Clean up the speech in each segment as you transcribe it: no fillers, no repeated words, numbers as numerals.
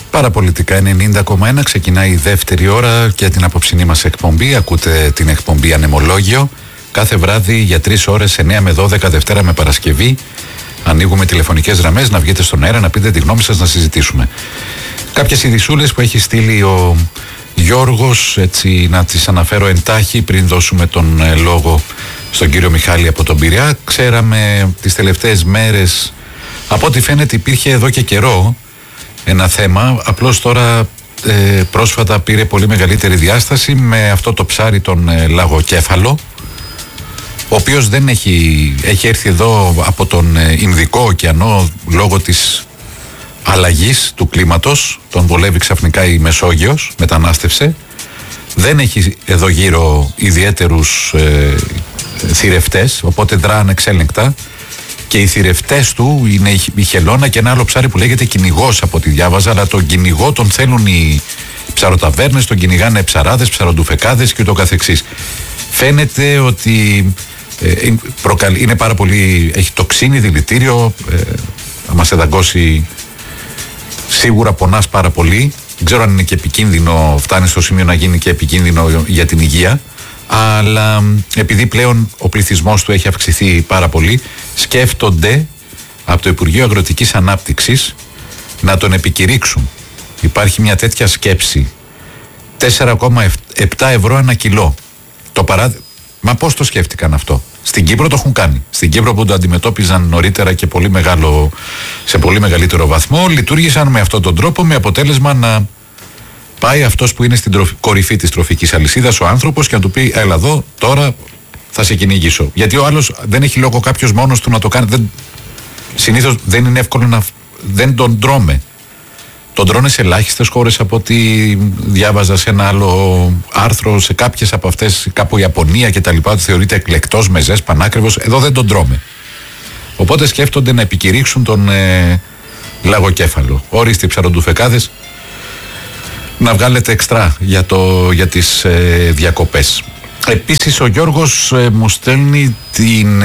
Παραπολιτικά 90,1 ξεκινάει η δεύτερη ώρα για την απόψινή μας εκπομπή. Ακούτε την εκπομπή Ανεμολόγιο κάθε βράδυ για 3 ώρες 9 με 12 Δευτέρα με Παρασκευή. Ανοίγουμε τηλεφωνικές γραμμές να βγείτε στον αέρα, να πείτε τη γνώμη σας, να συζητήσουμε. Κάποιες ειδησούλες που έχει στείλει ο Γιώργος, έτσι να τις αναφέρω εντάχει πριν δώσουμε τον λόγο στον κύριο Μιχάλη από τον Πειραιά. Ξέραμε τις τελευταίες μέρες, από ό,τι φαίνεται υπήρχε εδώ και καιρό ένα θέμα, απλώς τώρα πρόσφατα πήρε πολύ μεγαλύτερη διάσταση με αυτό το ψάρι τον λαγοκέφαλο, ο οποίος δεν έχει έρθει εδώ από τον Ινδικό ωκεανό λόγω της αλλαγής του κλίματος, τον βολεύει ξαφνικά η Μεσόγειος, μετανάστευσε, δεν έχει εδώ γύρω ιδιαίτερους θηρευτές, οπότε δρά ανεξέλεγκτα. Και οι θηρευτές του είναι η χελώνα και ένα άλλο ψάρι που λέγεται κυνηγός από ό,τι διάβαζα, αλλά τον κυνηγό τον θέλουν οι ψαροταβέρνες, τον κυνηγάνε ψαράδες, ψαροντουφεκάδες και ούτω καθεξής. Φαίνεται ότι είναι πάρα πολύ, έχει τοξίνη, δηλητήριο, θα μας εδαγκώσει, σίγουρα πονάς πάρα πολύ. Δεν ξέρω αν είναι και επικίνδυνο, φτάνει στο σημείο να γίνει και επικίνδυνο για την υγεία. Αλλά επειδή πλέον ο πληθυσμός του έχει αυξηθεί πάρα πολύ, σκέφτονται από το Υπουργείο Αγροτικής Ανάπτυξης να τον επικηρύξουν. Υπάρχει μια τέτοια σκέψη. 4,7 ευρώ ανά κιλό. Μα πώς το σκέφτηκαν αυτό? Στην Κύπρο το έχουν κάνει. Στην Κύπρο που το αντιμετώπιζαν νωρίτερα και σε πολύ μεγαλύτερο βαθμό, λειτουργήσαν με αυτόν τον τρόπο, με αποτέλεσμα να πάει αυτός που είναι στην κορυφή της τροφικής αλυσίδας, ο άνθρωπος, και να του πει: έλα εδώ, τώρα θα σε κυνηγήσω. Γιατί ο άλλος δεν έχει λόγο κάποιος μόνος του να το κάνει. Συνήθως δεν είναι εύκολο δεν τον τρώμε. Τον τρώνε σε ελάχιστες χώρες, από ό,τι διάβαζα σε ένα άλλο άρθρο, σε κάποιες από αυτές, κάπου Ιαπωνία κτλ. Ότι θεωρείται εκλεκτός, μεζές, πανάκριβος. Εδώ δεν τον τρώμε. Οπότε σκέφτονται να επικηρύξουν τον λαγοκέφαλο. Ορίστε, ψαροντουφεκάδες, να βγάλετε εξτρά για τις διακοπές. Επίσης ο Γιώργος μου στέλνει την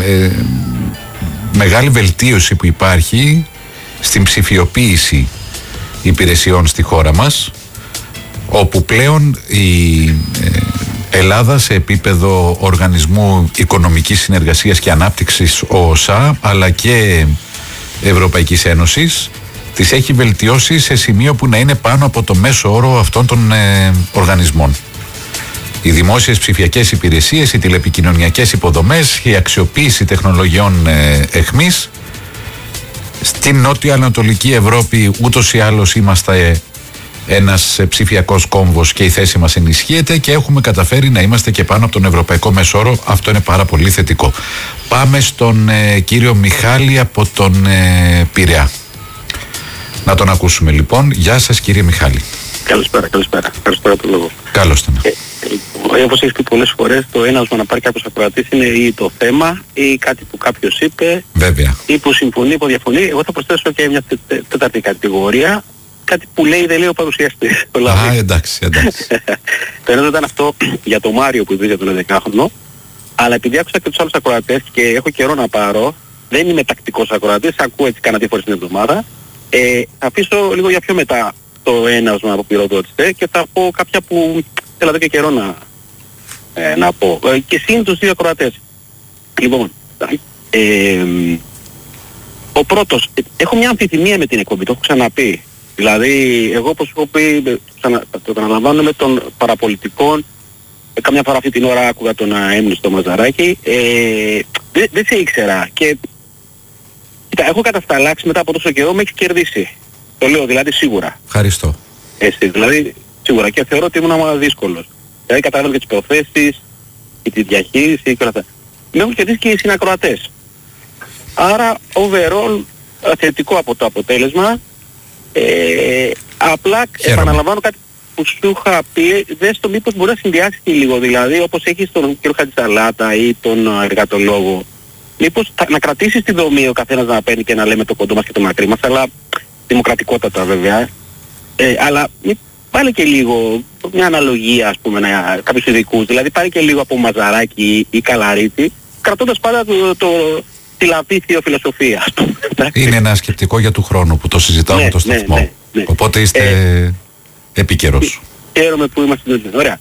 μεγάλη βελτίωση που υπάρχει στην ψηφιοποίηση υπηρεσιών στη χώρα μας, όπου πλέον η Ελλάδα σε επίπεδο Οργανισμού Οικονομικής Συνεργασίας και Ανάπτυξης, ο ΟΣΑ, αλλά και Ευρωπαϊκής Ένωσης, τις έχει βελτιώσει σε σημείο που να είναι πάνω από το μέσο όρο αυτών των οργανισμών. Οι δημόσιες ψηφιακές υπηρεσίες, οι τηλεπικοινωνιακές υποδομές, η αξιοποίηση τεχνολογιών εχμής. Στην Νότια Ανατολική Ευρώπη ούτως ή άλλως είμαστε ένας ψηφιακός κόμβος και η θέση μας ενισχύεται και έχουμε καταφέρει να είμαστε και πάνω από τον ευρωπαϊκό μέσο όρο. Αυτό είναι πάρα πολύ θετικό. Πάμε στον κύριο Μιχάλη από τον Πειραιά. Να τον ακούσουμε λοιπόν. Γεια σας κύριε Μιχάλη. Καλησπέρα. Ευχαριστώ τον λόγο. Καλώς ήταν. Όπως έχεις πει πολλές φορές, το έναυσμα να πάρει κάποιος ακροατής είναι ή το θέμα ή κάτι που κάποιος είπε. Βέβαια. Ή που συμφωνεί, που διαφωνεί. Εγώ θα προσθέσω και μια τέταρτη κατηγορία. Κάτι που λέει δεν λέει ο παρουσιαστής. Εντάξει. Το ένα ήταν αυτό για το Μάριο που είπε τον 11χρονο. Αλλά επειδή άκουσα και τους άλλους ακροατές και έχω καιρό να πάρω, δεν είμαι τακτικός ακροατής, ακούω έτσι κάνα 2 φορές την εβδομάδα. Θα αφήσω λίγο για πιο μετά το έναυσμα που πυροδότησε και θα πω κάποια που θέλω εδώ και καιρό να πω. Και σύν τους 2 ακροατές. Λοιπόν, ο πρώτος, έχω μια αμφιθυμία με την εκπομπή, το έχω ξαναπεί. Δηλαδή, εγώ όπως έχω πει, το επαναλαμβάνω με των παραπολιτικών, καμιά φορά αυτή την ώρα άκουγα τον έμεινε στο Μαζαράκι, δεν σε ήξερα και κοίτα, έχω κατασταλάξει μετά από τόσο καιρό, με έχει κερδίσει. Το λέω δηλαδή σίγουρα. Ευχαριστώ. Δηλαδή σίγουρα, και θεωρώ ότι ήμουν δύσκολος. Δηλαδή καταλάβω και τις προθέσεις και τη διαχείριση και όλα αυτά. Με έχουν κερδίσει και οι συνακροατές. Άρα overall θετικό από το αποτέλεσμα. Απλά επαναλαμβάνω κάτι που σου είχα πει, δες το μήπως μπορεί να συνδυάσει λίγο, δηλαδή όπως έχεις τον κύριο Χατζησαλάτα ή τον εργατολόγο, μήπως να κρατήσεις τη δομή ο καθένας να παίρνει και να λέμε το κοντό μας και το μακρύ μας, αλλά δημοκρατικότατα βέβαια, αλλά πάλι και λίγο μια αναλογία, ας πούμε, κάποιους ειδικούς, δηλαδή πάλι και λίγο από Μαζαράκι ή Καλαρίτη, κρατώντας πάντα τη λαπή θεοφιλοσοφία. Είναι ένα σκεπτικό για του χρόνου που το συζητάω με το σταθμό. Ναι. Οπότε είστε επίκαιρος. Χαίρομαι που είμαστε εδώ. Ωραία.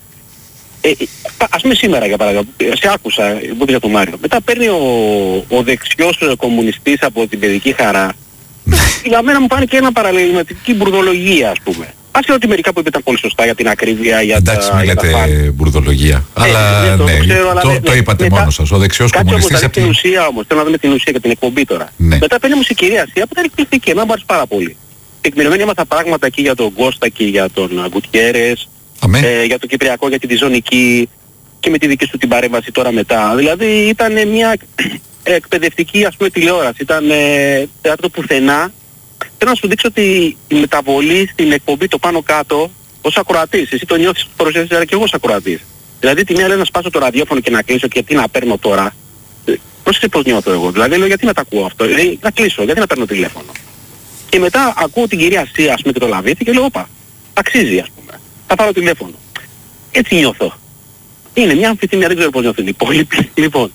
Ας πούμε σήμερα για παράδειγμα, σε άκουσα, που για τον Μάριο. Μετά παίρνει ο δεξιός κομμουνιστής από την παιδική χαρά. Για μένα μου πάνε και ένα παραλληληματική μπουρδολογία, ας πούμε. Ας λέω ότι μερικά που είπε ήταν πολύ σωστά για την ακρίβεια, για τα... Εντάξει, μην λέτε μπουρδολογία. Αλλά το είπατε μόνο σας. Ο δεξιός κομμουνιστής... Κάτσε όμως, την ουσία όμως. Θέλω να δούμε την ουσία και την εκπομπή τώρα. Ναι. Μετά παίρνει όμως η κυρία Ασία που ήταν εκπληκτική. Εμένα μου άρεσε πάρα πολύ. Τεκμηριωμένη έμαθα πράγματα εκεί για τον Κώστα και για τον Γκουτιέρες. Για το Κυπριακό, για τη Διζωνική και με τη δική σου την παρέμβαση τώρα μετά. Δηλαδή ήταν μια εκπαιδευτική, ας πούμε, τηλεόραση. Ήταν θέατρο πουθενά. Θέλω να σου δείξω ότι η μεταβολή στην εκπομπή το πάνω κάτω ως ακροατής. Εσύ το νιώθεις που παρουσιάζεις, αλλά και εγώ ως ακροατής. Δηλαδή τη μία λέει να σπάσω το ραδιόφωνο και να κλείσω και γιατί να παίρνω τώρα. Πρόσεξε πώς νιώθω εγώ. Δηλαδή λέω γιατί να τα ακούω αυτό. Να κλείσω, γιατί να παίρνω τηλέφωνο. Και μετά ακούω την κυρία Ασία, ας πούμε, και το Λαβίτη και λέω όπα, αξίζει, ας πούμε. Θα πάρω τηλέφωνο. Έτσι νιώθω. Είναι μια αμφιθυμία, δεν ξέρω πώς νιώθουν οι υπόλοιποι. Λοιπόν,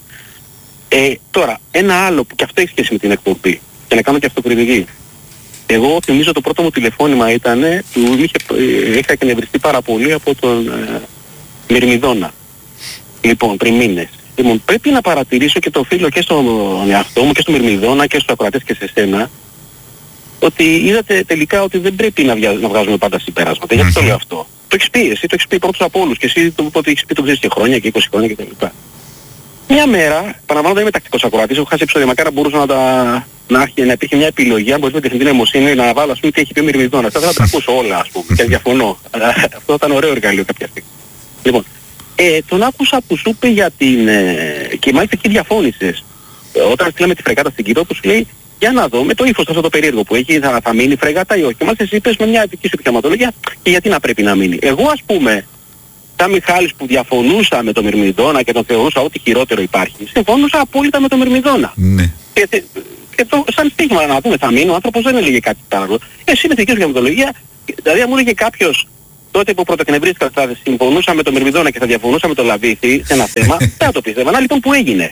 τώρα, ένα άλλο που και αυτό έχει σχέση με την εκπομπή και να κάνω και αυτοκριτική. Εγώ θυμίζω το πρώτο μου τηλεφώνημα ήταν, είχα εκνευριστεί πάρα πολύ από τον Μυρμηδόνα. Λοιπόν, πριν μήνες. Λοιπόν, πρέπει να παρατηρήσω και το οφείλω και στον εαυτό μου και στον Μυρμηδόνα και στους ακροατές και σε σένα, ότι είδατε τελικά ότι δεν πρέπει να βγάζουμε πάντα συμπεράσματα. Γιατί το λέω αυτό. Το έχεις πει, εσύ το έχεις πει πρώτος από όλους και εσύ το έχεις πει το ξέρεις και χρόνια και 20 χρόνια κτλ. Μια μέρα, παραλαμβάνω δεν είμαι τακτικός ακροατής, έχω χάσει επεισόδια, μακάρα μπορούσα να υπήρχε μια επιλογή, αν μπορείς με τεχνητή νοημοσύνη να βάλω, ας πούμε, τι έχει πει ο Μυρμηδόνας. Θα τα ακούσω όλα, ας πούμε, και διαφωνώ. Αυτό ήταν ωραίο εργαλείο κάποια στιγμή. Λοιπόν, τον άκουσα που σου είπε για την... και μάλιστα εκεί διαφώνησες. Όταν στείλαμε τη φρεγάτα στην Κύπρο, που σου λέει, για να δω, με το ύφος αυτό το περίεργο που έχει, θα μείνει η φρεγάτα ή όχι. Και μάλιστα εσύ είπες με μια δική σου επιχειρηματολογία και γιατί να πρέπει να μείνει. Εγώ, ας πούμε, σαν Μιχάλης που διαφωνούσα με τον Μυρμηδόνα και τον θεωρούσα ό,τι χειρότερο υπάρχει, συμφωνούσα απόλυτα με τον Μυρμηδόνα. Ναι. Και το, σαν στίγμα να πούμε θα μείνω, ο άνθρωπος δεν έλεγε κάτι άλλο. Εσύ με δική σου επιχειρηματολογία, δηλαδή αν μου έλεγε κάποιος τότε που πρωτοκνευρίστηκα θα συμφωνούσα με τον Μυρμηδόνα και θα διαφωνούσα με τον Λαβίθη σε ένα θέμα, δεν θα το πίστευα. Να λοιπόν που έγινε.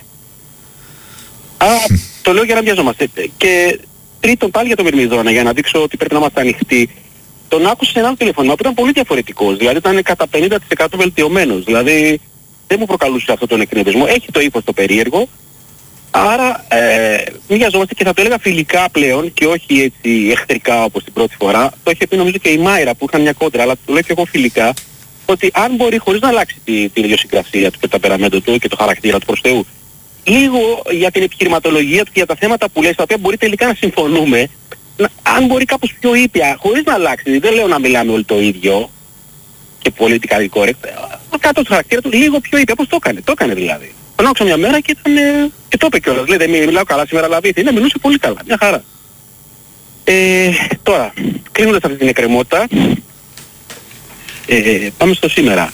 Το λέω για να βιαζόμαστε. Και τρίτον πάλι για τον Μυρμηδόνα, για να δείξω ότι πρέπει να είμαστε ανοιχτοί. Τον άκουσα σε ένα τηλεφώνημα που ήταν πολύ διαφορετικός, δηλαδή ήταν κατά 50% βελτιωμένος. Δηλαδή δεν μου προκαλούσε αυτό τον εκνευρισμό. Έχει το ύφος το περίεργο. Άρα μοιάζομαστε και θα το έλεγα φιλικά πλέον και όχι έτσι εχθρικά όπως την πρώτη φορά. Το είχε πει νομίζω και η Μάιρα που είχαν μια κόντρα, αλλά το λέω και εγώ φιλικά, ότι αν μπορεί χωρίς να αλλάξει την ιδιοσυγκρασία του και το ταπεραμέντο του και το χαρακτήρα του προς Θεού, λίγο για την επιχειρηματολογία του και για τα θέματα που λέει, στα οποία μπορεί τελικά να συμφωνούμε, αν μπορεί κάπως πιο ήπια, χωρίς να αλλάξει, δεν λέω να μιλάμε όλοι το ίδιο και πολιτικά correct, κάτω του χαρακτήρα του λίγο πιο ήπια, πώς το έκανε δηλαδή. Τον άκουσα μια μέρα και ήταν, και το είπε κιόλας, λέει δεν μιλάω καλά σήμερα Λαβίθη, μιλούσε πολύ καλά, μια χαρά. Τώρα, κλείνοντας αυτή την εκκρεμότητα, πάμε στο σήμερα.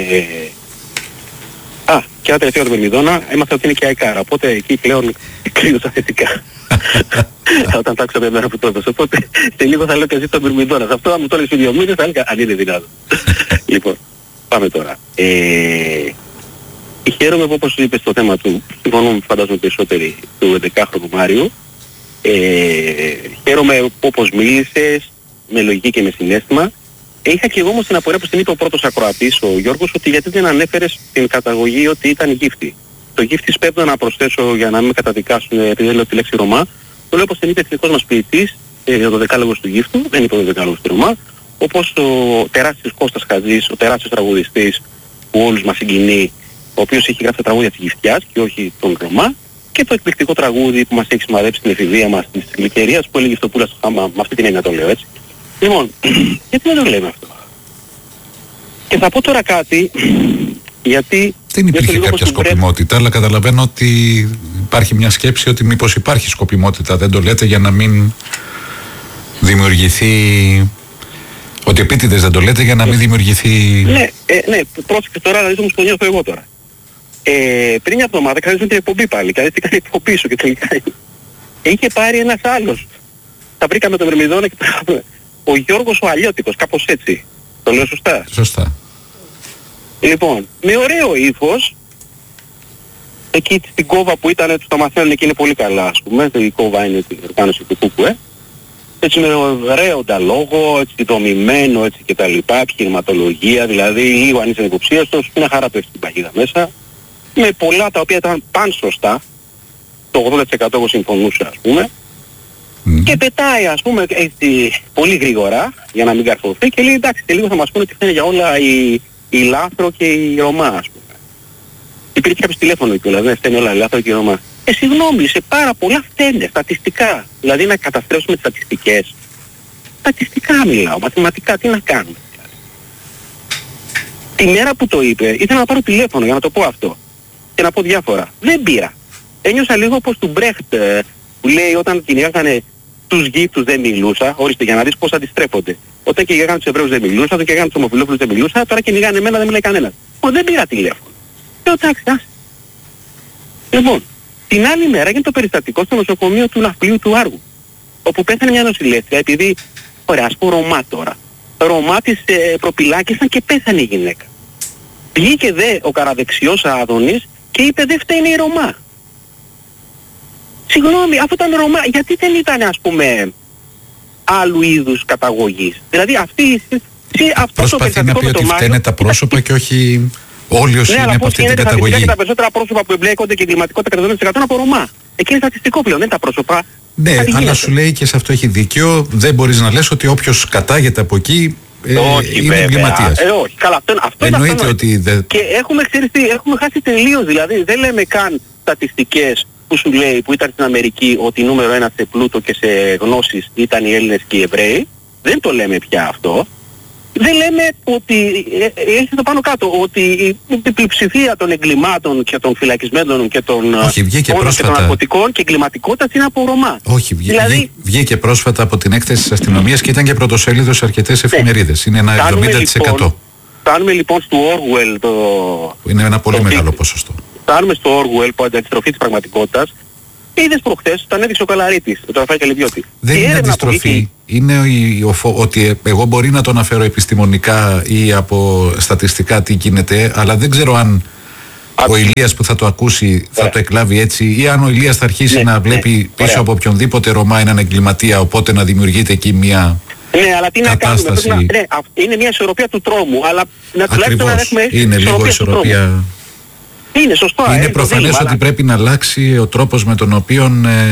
Και ένα τελευταίο του Μυρμηδόνα, έμαθα ότι είναι και αεκάρα, οπότε εκεί πλέον κλείνωσα θετικά. Όταν τ' άκουσα μια μέρα που το έδωσε, οπότε σε λίγο θα λέω και εσύ τον Μυρμηδόνα. Αυτό αν μου το έλεγες σε 2 μήνες θα έλεγα αν είναι δυνατό. Λοιπόν, πάμε τώρα. Χαίρομαι που όπως είπες στο θέμα του, συμφωνώ φαντάζομαι περισσότεροι, του 11χρονου Μάριου. Χαίρομαι που όπως μίλησες, με λογική και με συναίσθημα. Είχα και εγώ όμως την απορία που στην είπε ο πρώτος ακροατής, ο Γιώργος, ότι γιατί δεν ανέφερες την καταγωγή ότι ήταν γύφτη. Το γύφτη σπέβδω να προσθέσω για να μην με καταδικάσουν επειδή δεν λέω τη λέξη Ρωμά. Το λέω πως την είπε εθνικός μας ποιητής για το δεκάλογος του γύφτου, δεν είπε το δεκάλογος του Ρωμά, όπως ο τεράστιος Κώστας Χατζής, ο τεράστιος τραγουδιστής που όλους μας συγκινεί, ο οποίος έχει γράψει τα τραγούδια της Γυφτιάς και όχι τον Ρωμά, και το εκπληκτικό τραγούδι που μας έχει σημαδέψει στην εφηβεία μας της Λυκερίας που έλεγε στο Πούλα στο Χάμα, με αυτή την έννοια το λέω έτσι. Λοιπόν, γιατί δεν το λέμε αυτό. Και θα πω τώρα κάτι, γιατί... Δεν υπήρχε κάποια σκοπιμότητα, αλλά καταλαβαίνω ότι υπάρχει μια σκέψη ότι μήπως υπάρχει σκοπιμότητα, δεν το λέτε για να μην δημιουργηθεί... Ότι επίτηδες δεν το λέτε για να μην δημιουργηθεί... Ναι, πρόσεξε τώρα, δηλαδή το μου σπονιάζω εγώ τώρα. Πριν μια εβδομάδα κάνεις την εκπομπή πάλι, και τι κάνει από πίσω και τελικά είχε πάρει ένας άλλος. Τα βρήκαμε τον Μυρμηδόνα και ο Γιώργος ο Αλλιώτικος, κάπως έτσι. Το λέω σωστά. Σωστά. Λοιπόν, με ωραίο ύφος, εκεί στην κόβα που ήταν, τους τα μαθαίνουν και είναι πολύ καλά, ας πούμε, η κόβα είναι την οργάνωση του ΚΚΕ, έτσι με ωραίο λόγο, έτσι δομημένο, έτσι και τα λοιπά, επιχειρηματολογία, δηλαδή λίγο αν είσαι υποψίαστος, μια χαρά πέφτει την παγίδα μέσα, με πολλά τα οποία ήταν παν σωστά, το 80% εγώ συμφωνούσα ας πούμε, και πετάει ας πούμε έτσι πολύ γρήγορα για να μην καρφωθεί και λέει εντάξει και λίγο θα μας πούνε ότι φταίνε για όλα η Λάθρο και η Ρωμά ας πούμε. Υπήρχε κάποιος τηλέφωνο κιόλας, δεν φταίνε όλα η Λάθρο και η Ρωμά. Συγγνώμη, σε πάρα πολλά φταίνε, στατιστικά. Δηλαδή να καταστρέψουμε τις στατιστικές. Στατιστικά μιλάω, μαθηματικά, τι να κάνουμε. Τη μέρα που το είπε, ήθελα να πάρω τηλέφωνο για να το πω αυτό. Και να πω διάφορα. Δεν πήρα. Ένιωσα λίγο όπως του Μπρέχτ που λέει όταν κυνηγάγανε τους γύφτους δεν μιλούσα. Ορίστε για να δεις πώς αντιστρέφονται. Όταν κυνηγάγανε τους Εβραίους δεν μιλούσα, όταν κυνηγάγανε τους ομοφυλόφιλους δεν μιλούσα, τώρα κυνηγάνε εμένα δεν μιλάει κανένας. Δεν πήρα τηλέφωνο. Εντάξει, άσε. Λοιπόν, την άλλη μέρα έγινε το περιστατικό στο νοσοκομείο του Ναυπλίου του Άργου, όπου πέθανε μια νοσηλεύτρια επειδή, ωραία ας πω Ρωμά τώρα, Ρωμά της προπυλάκησαν και πέθανε η γυναίκα. Βγήκε δε ο καραδεξιός Άδωνης και είπε δεν φταίνει η Ρωμά. Συγγνώμη, αφού ήταν Ρωμά, γιατί δεν ήταν ας πούμε άλλου είδους καταγωγής. Δηλαδή αυτή προσπαθεί να πει ότι φταίνε τα πρόσωπα και όχι όλοι όσοι είναι από αυτή την καταγωγή. Και τα περισσότερα πρόσωπα που εμπλέκονται και εγκληματικότητα κατά 90% από Ρωμά. Εκεί είναι στατιστικό πλέον, δεν είναι τα πρόσωπα. Ναι, αλλά σου λέει και σε αυτό έχει δίκιο, δεν μπορείς να λες ότι όποιος κατάγεται από εκεί είναι εγκληματίας. Όχι, καλά, αυτό εννοείται ότι και έχουμε χάσει τελείως, δηλαδή δεν λέμε καν στατιστικές που σου λέει που ήταν στην Αμερική ότι νούμερο 1 σε πλούτο και σε γνώσεις ήταν οι Έλληνες και οι Εβραίοι. Δεν το λέμε πια αυτό. Δεν λέμε ότι, έχει το πάνω κάτω, ότι η πλειοψηφία των εγκλημάτων και των φυλακισμένων και των ναρκωτικών και εγκληματικότητας είναι από Ρωμά. Όχι, βγήκε πρόσφατα από την έκθεση της αστυνομίας και ήταν και πρωτοσέλιδο σε αρκετές εφημερίδες. Είναι ένα 70%. Φτάνουμε λοιπόν στο Orwell που είναι ένα πολύ μεγάλο ποσοστό. Φτάνουμε στο Orwell που αντιστροφή της πραγματικότητας. Είδες προχθές, τον έδειξε ο Καλαρίτης, τον Ραφάη Καλιβιώτη. Δεν είναι αντιστροφή. Είναι ότι εγώ μπορεί να το αναφέρω επιστημονικά ή από στατιστικά τι γίνεται, αλλά δεν ξέρω αν ο Ηλίας που θα το ακούσει θα το εκλάβει έτσι, ή αν ο Ηλίας θα αρχίσει να βλέπει πίσω από οποιονδήποτε Ρωμά έναν εγκληματία, οπότε να δημιουργείται εκεί μια αλλά τι κατάσταση. Να κάνουμε, είναι μια ισορροπία του τρόμου, αλλά τουλάχιστον να έχουμε είναι λίγο ισορροπία. Είναι σωστό. Είναι προφανές ότι πρέπει να αλλάξει ο τρόπος με τον οποίο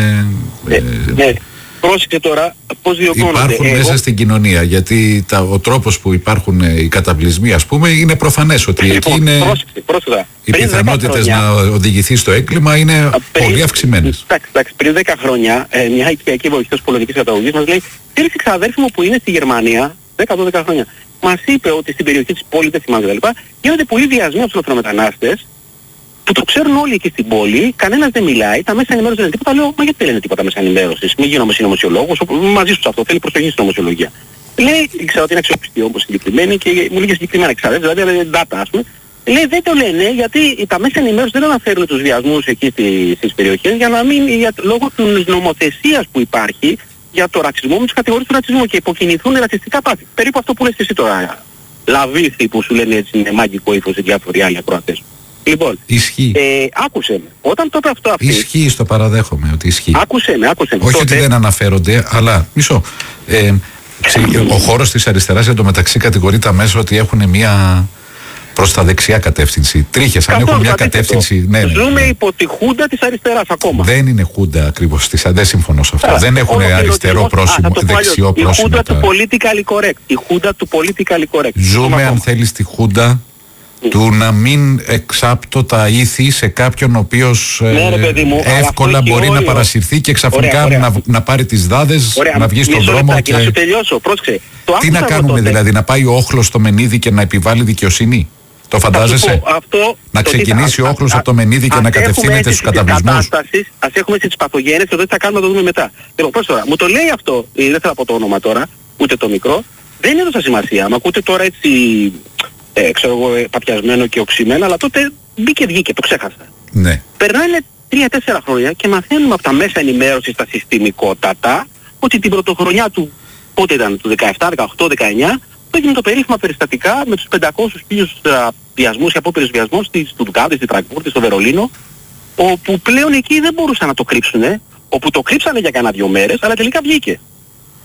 πρόσεξε τώρα πώς διωγγώνονται. Υπάρχουν μέσα στην κοινωνία, γιατί ο τρόπος που υπάρχουν οι καταβλισμοί ας πούμε είναι προφανές ότι εκεί είναι οι πιθανότητες να οδηγηθεί στο έγκλημα είναι πολύ αυξημένες. Εντάξει, πριν 10 χρόνια μια οικιακή βοηθός πολωνικής καταγωγής μας λέει στήριξε ξαδέρφη μου που είναι στη Γερμανία 10-12 χρόνια. Μας είπε ότι στην περιοχή της πόλης, δεν θυμάμαι κλπ. Γίνονται πολλοί βιασμοί από τους λαθρομετανάστες που το ξέρουν όλοι εκεί στην πόλη, κανένας δεν μιλάει, τα μέσα ενημέρωσης δεν είναι τίποτα. Λέω, μα γιατί δεν λένε τίποτα μέσα ενημέρωσης, μην γίνομαι συνωμοσιολόγος, μαζί σου αυτό, θέλει προσοχή στην νομοσιολογία. Λέει, ξέρω ότι είναι αξιοπιστή όμως συγκεκριμένη και μου λέγε συγκεκριμένα δηλαδή είναι data ας πούμε. Λέει, δεν το λένε γιατί τα μέσα ενημέρωσης δεν αναφέρουν τους βιασμούς εκεί στις περιοχές λόγω της νομοθεσίας που υπάρχει για το ρατσισμό με τις κατηγορίες του ρατσισμού και υποκινηθούν ρατσιστικά πάθη. Περίπου αυτό που λες εσύ τώρα. Λαβήθη που σου λένε έτσι είναι μαγικό ύφος σε διάφοροι άλλοι ακροατές. Λοιπόν, άκουσε με. Όταν τότε αυτό αυτή... Ισχύει, στο παραδέχομαι ότι ισχύει. Άκουσε με. Όχι τότε... ότι δεν αναφέρονται, αλλά μισό. Ο χώρος της αριστεράς εντωμεταξύ κατηγορεί τα μέσα ότι έχουν μια προς τα δεξιά κατεύθυνση. Τρίχες, αν έχουν μια κατεύθυνση... Ναι, ζούμε υπό τη χούντα της αριστεράς ακόμα. Δεν είναι χούντα ακριβώς, δεν συμφωνώ σε αυτό. Δεν έχουν αριστερό πρόσημο, δεξιό πρόσημο. Η χούντα του politically correct. Η χούντα του politically correct. Ζούμε, αν θέλεις, τη χούντα του να μην εξάπτω τα ήθη σε κάποιον ο οποίος εύκολα μπορεί να παρασυρθεί και ξαφνικά να πάρει τις δάδες, να βγει στον δρόμο και... Να σου τελειώσω, πρόσεξε. Τι να κάνουμε δηλαδή, να πάει ο όχλος στο Μενίδη και να επιβάλλει δικαιοσύνη? Το φαντάζεσαι? Να ξεκινήσει ο όχλος από το Μενίδη και να κατευθύνεται στους καταβλισμούς? Ας έχουμε τις παθογένειες και εδώ τι θα κάνουμε να το δούμε μετά. Λοιπόν, πώς τώρα, μου το λέει αυτό, δεν θα πω το όνομα τώρα, ούτε το μικρό, δεν έδωσα σημασία. Μ' ακούτε τώρα έτσι... ξέρω εγώ παπιασμένο και οξυμένο, αλλά τότε βγήκε, το ξέχασα. Ναι. Περνάνε 3-4 χρόνια και μαθαίνουμε από τα μέσα ενημέρωσης τα συστημικότατα ότι την πρωτοχρονιά του, πότε ήταν, του 17, 18, 19, που έγινε το περίφημα περιστατικά με τους 500.000 βιασμούς και απόπειρες βιασμούς στη Στουτγκάρδη, στη Φραγκφούρτη, στο Βερολίνο, όπου πλέον εκεί δεν μπορούσαν να το κρύψουνε, όπου το κρύψανε για κανένα 2 μέρες, αλλά τελικά βγήκε.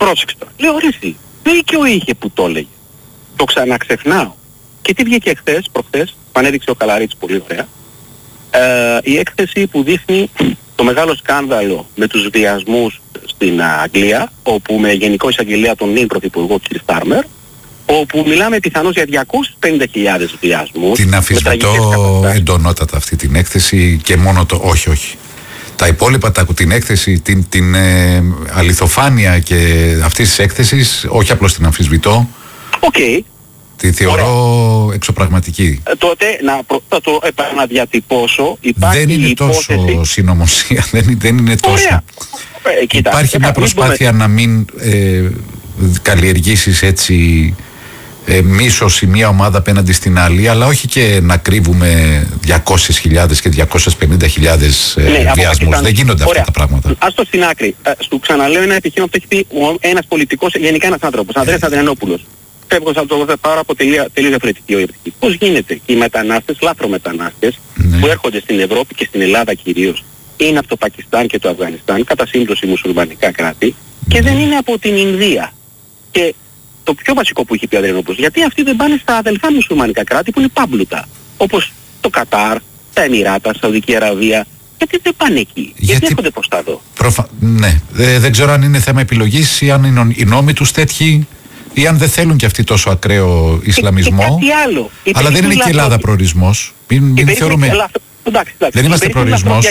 πρόσεξε τώρα. Λέω ρε εσύ, δίκιο είχε που το έλεγε. Το ξαναξεχνάω. Και τι βγήκε προχθές, που ανέδειξε ο Καλαρίτης πολύ ωραία. Η έκθεση που δείχνει το μεγάλο σκάνδαλο με τους βιασμούς στην Αγγλία, όπου με γενικό εισαγγελέα τον νυν πρωθυπουργό κ. Στάρμερ, όπου μιλάμε πιθανώς για 250.000 βιασμούς. Την αμφισβητώ εντονότατα αυτή την έκθεση και μόνο το όχι. Τα υπόλοιπα, την έκθεση, την αληθοφάνεια και αυτής της έκθεσης, όχι απλώς την αμφισβητώ. Τη θεωρώ εξωπραγματική. Τότε θα το επαναδιατυπώσω. Δεν είναι τόσο συνωμοσία, δεν είναι τόσο. Υπάρχει μια προσπάθεια να μην καλλιεργήσεις έτσι μίσος η μία ομάδα απέναντι στην άλλη, αλλά όχι και να κρύβουμε 200.000 και 250.000 βιασμούς. Δεν γίνονται αυτά τα πράγματα. Ας το στην άκρη. Σου ξαναλέω ένα επιχείρημα που έχει πει ένας πολιτικός, γενικά ένας άνθρωπος, Ανδρέας Αδριανόπουλος. Φεύγοντας από το πάρω από τελείως διαφορετική οπτική. Πώς γίνεται οι μετανάστες, λάθρομετανάστες, που έρχονται στην Ευρώπη και στην Ελλάδα κυρίως, είναι από το Πακιστάν και το Αφγανιστάν, κατά σύμπτωση μουσουλμανικά κράτη, και δεν είναι από την Ινδία. Και το πιο βασικό που είχε πει ο Αδριανόπουλος, γιατί αυτοί δεν πάνε στα αδελφά μουσουλμανικά κράτη που είναι πάμπλουτα, όπως το Κατάρ, τα Εμιράτα, Σαουδική Αραβία. Γιατί δεν πάνε εκεί, γιατί έρχονται προς τα εδώ. Ναι, δεν ξέρω αν είναι θέμα επιλογής ή αν είναι οι νόμοι τους τέτοιοι, ή αν δεν θέλουν και αυτοί τόσο ακραίο Ισλαμισμό. Και άλλο. Αλλά δεν είναι και η Ελλάδα προορισμός. Μην θεωρούμε. Δεν είμαστε προορισμός.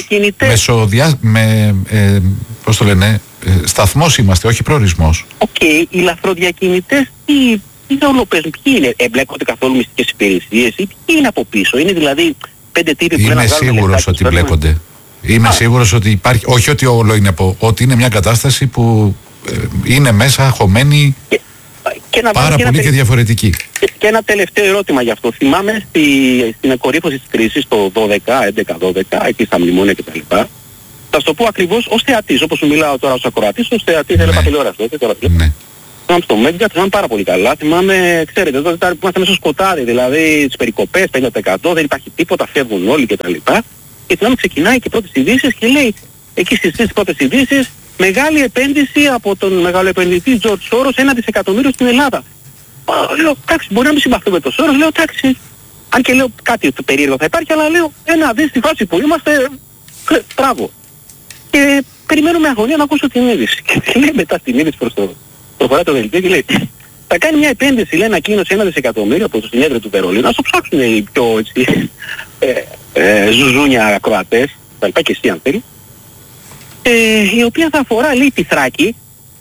Πώς το λένε, σταθμός είμαστε, όχι προορισμός. Οι λαθροδιακινητές τι ρόλο παίζουν, ποιοι είναι, εμπλέκονται καθόλου μυστικές υπηρεσίες ή ποιοι είναι από πίσω, είναι δηλαδή 5 τύποι που είμαι σίγουρος ότι μπλέκονται. Είμαι σίγουρος ότι υπάρχει, όχι ότι όλο είναι ότι είναι μια κατάσταση που είναι μέσα χωμένη πάρα πολύ και διαφορετική. Και ένα τελευταίο ερώτημα γι' αυτό. Θυμάμαι στην εκορύφωση της κρίσης το 11-12, εκεί στα μνημόνια κτλ. Θα σου το πω ακριβώς ως θεατής, όπως σου μιλάω τώρα ως ακροατής, ως θεατής έβλεπα τηλεόραση. Θυμάμαι στο Μέγκα, θυμάμαι πάρα πολύ καλά. Θυμάμαι, ξέρετε, εδώ είμαστε μέσα στο σκοτάδι, δηλαδή τις περικοπές, 50%, δεν υπάρχει τίποτα, φεύγουν όλοι κτλ. Και θυμάμαι ξεκινάει και πρώτες ειδήσεις και λέει, εκεί στις 3 πρώτες ειδήσεις, μεγάλη επένδυση από τον μεγάλο επενδυτή George Soros, 1 δισεκατομμύριο στην Ελλάδα. Λέω, εντάξει, μπορεί να μην συμπαθούμε το Soros, λέω, εντάξει. Αν και λέω κάτι περίεργο θα υπάρχει, αλλά λέω, ένα δις στη φάση που είμαστε, μπράβο. Και περιμένουμε αγωνία να ακούσω την είδηση. Και λέει μετά την είδηση προχωράει το δελτίο και λέει, θα κάνει μια επένδυση, λέει, ανακοίνωση 1 δισεκατομμύριο από το συνέδριο του Βερολίνου, ας το ψάξουν οι πιο έτσι, ζουζούνια ακροατές, τα λοιπά και εσύ αν θέλει, η οποία θα αφορά, λέει, τη Θράκη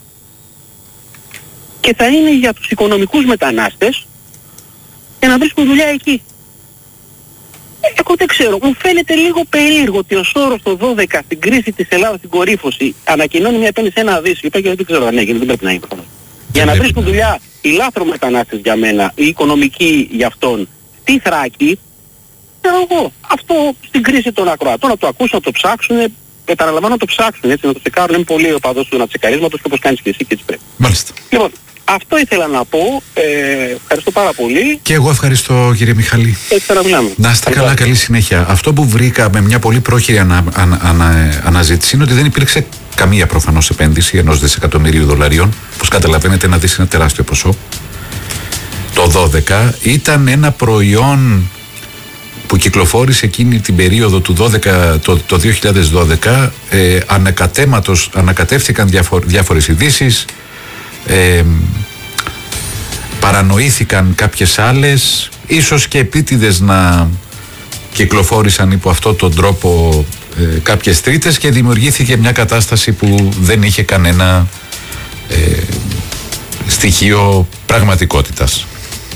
και θα είναι για τους οικονομικούς μετανάστες για να βρίσκουν δουλειά εκεί. Εγώ δεν ξέρω, μου φαίνεται λίγο περίεργο ότι ο Σόρος το 12 στην κρίση της Ελλάδας στην κορύφωση ανακοινώνει μια επένδυση 1 δις. Είπα και δεν ξέρω αν έγινε, δεν πρέπει να είναι. Για να βρίσκουν δουλειά οι λάθρομετανάστες για μένα, οι οικονομικοί για αυτόν, στη Θράκη, ξέρω εγώ, αυτό στην κρίση των ακροατών, να το ακούσουν, να το ψάξουν, επαναλαμβάνω να το ψάξουν, έτσι, να το τσεκάρουν, είναι πολύ ο παδός του τσεκαρίσματος και όπως κάνεις και εσύ και έτσι πρέπει. Μάλιστα. Λοιπόν, αυτό ήθελα να πω. Ευχαριστώ πάρα πολύ. Και εγώ ευχαριστώ, κύριε Μιχαλή. Έτσι θα μιλάμε. Να είστε καλά, καλή συνέχεια. Αυτό που βρήκα με μια πολύ πρόχειρη αναζήτηση είναι ότι δεν υπήρξε καμία προφανώς επένδυση 1 δισεκατομμυρίου δολαρίων. Όπως καταλαβαίνετε, 1 δις είναι τεράστιο ποσό. Το 12 ήταν ένα προϊόν που κυκλοφόρησε εκείνη την περίοδο του 12, το 2012. Ανακατεύθηκαν διάφορες ειδήσεις. Παρανοήθηκαν κάποιες άλλες, ίσως και επίτηδες να κυκλοφόρησαν υπό αυτόν τον τρόπο κάποιες τρίτες και δημιουργήθηκε μια κατάσταση που δεν είχε κανένα στοιχείο πραγματικότητας.